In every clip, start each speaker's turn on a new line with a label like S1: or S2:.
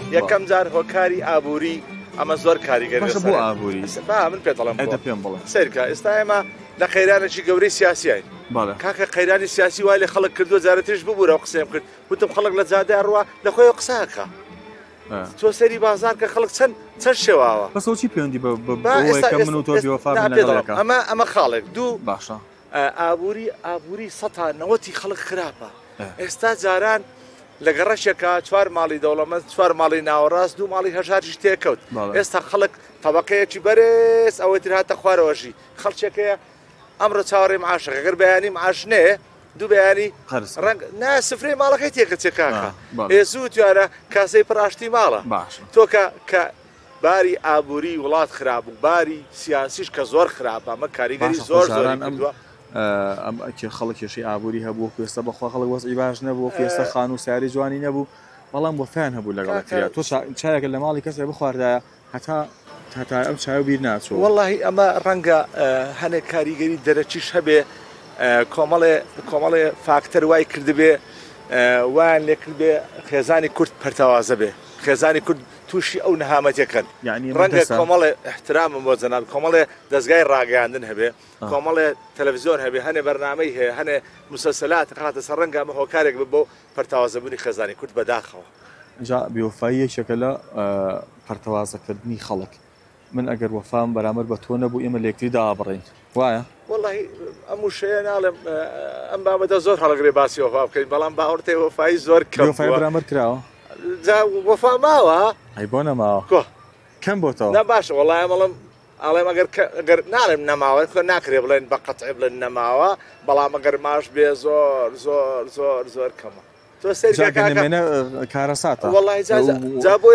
S1: یەکەم جار هۆکاری ئابووری ئەمە زۆر کاریگەری
S2: بۆ ئابووری
S1: من پێ دەڵێم
S2: پێم بڵێ
S1: سەرکە ئێستا ئێمە لە قەیرانێکی گەورەی سیاسیین کاکە قەیرانی سیاسی وای لێ خەڵک کردووە جارەتیش ببوورە و قسەم کرد وتم خەڵک لە جادە ڕوا لە خۆی قساکە تۆ سەری بازار کە خەڵک چەند شێواوە
S2: بەسەوچی پەیوەندی بە من و تۆ بیوەفا
S1: ئەمە خاڵێک دوو
S2: باشە
S1: ئابووری سەتا نەوەتی خەڵک خراپە ئێستا جاران لە گەڕەشێکە چوار ماڵی دەوڵەمەند چوار ماڵی ناوەڕاست دوو ماڵی هەژاریش تێکەوت ئێستا خەڵک تەبەقەیەکی بەرز ئەوەی تر هاتە خوارەوەژی خەڵچێکەیە ئەمڕۆ چاوەڕێ معاشە ئەگەر بەیانی معاش نێ دوو بەیانی ڕەنگ نا سفرەی ماڵەکەی تێکەچێ کاکە ئێزوو توانە کاسەی پڕاشتی ماڵە تۆ کە باری ئابووری وڵات خراپ و باری سیاسیش کە زۆر خراپە ئەمە کاریگەری زۆر زۆر
S2: ئەم خەڵک کێشەی ئابووری هەبوو کوێستە بەخوا خەڵک وەزعی باش نەبوو کوێستە خان و ساری جوانی نەبوو بەڵام بۆفیان هەبوو لەگەڵ تۆ چایەکە لە ماڵی کەسێ بخواردایە هەتا ئەم چاو بیر ناچوە
S1: وەڵڵاهی ئەمە ڕەنگە هەنێک کاریگەری دەرەچیش هەبێ کۆمەڵێ فاکتەر وای کردبێ وایان لێ کردبێ خێزانی کورد پەرتەوازە بێ خێزانی کورد تووشی ئەو نەهامەتەکەن ڕەنگە کۆمەڵێ احترامم بۆ جەناب کۆمەڵێ دەستگای ڕاگەاندن هەبێ کۆمەڵێ تەلەڤیزیۆن هەبێ هەنێ بەرنامەی هەیە هەنێ مسلسلات خاتە سەر ڕەنگە ئەمە هۆکارێک بۆ پەرتەوازەبوونی خێزانی کورد بەداخەوە
S2: جا بیوەفایی یەکێکە لە پەرتەوازەکردنی خەڵک من ئەگەر وەفام بەرامبەر بە تۆ نەبوو ئێمە لە یەکتری دابڕین وایە
S1: وەڵڵاهی ئەم وشەیە ناڵێم ئەم بابەتە زۆر هەڵەگرێ باسی وەفا بکەین بەڵام باوەڕتەی وەفایی زۆر کەم
S2: بەرامبەر کراوە
S1: وەفا ماوە
S2: ئەی بۆ نەماوە کەم بۆ تۆ
S1: نا باشە وەڵای مەڵم ئاڵێم ئەگەر ناڵێم نەماوە کۆ ناکرێ بڵێن بە قەتعی بڵێن نەماوە بەڵام ئەگەر ماش بێ زۆر زۆر زۆر زۆر کەمە تۆ
S2: سێمێنە کارەساتە
S1: وەڵای جا بۆ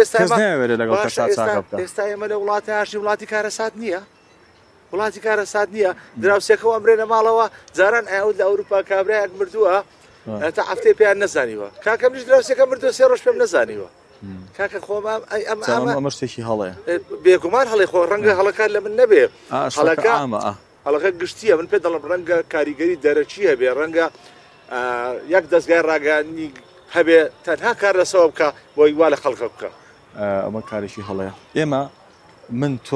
S1: ئێستا ئێمە لە وڵاتی هاشی وڵاتی کارەسات نییە وڵاتی کارەسات نییە دراوسێکەوە ئەمرێنە ماڵەوە جاران ئاود لە ئەوروپا کابراایەک مردووە تا هەفتەی پێیان نەزانیوە کاکەم نیش دراوسێکە مردووە سێ ڕۆژ پێم نەزانیوە کاکە خۆمان
S2: ئەمە شتێکی هەڵەیە
S1: بێگومان هەڵی خۆ ڕەنگە هەڵەکان لە من نەبێ هەڵەکە گشتیە من پێ دەڵم ڕەنگە کاریگەری دەرەچی هەبێ ڕەنگە یەک دەستگای ڕاگەاندنی هەبێ تەنها کار لەسەوە بکە بۆی وا لە خەڵکە بکە
S2: ئەمە کارێکی هەڵەیە ئێمە من تۆ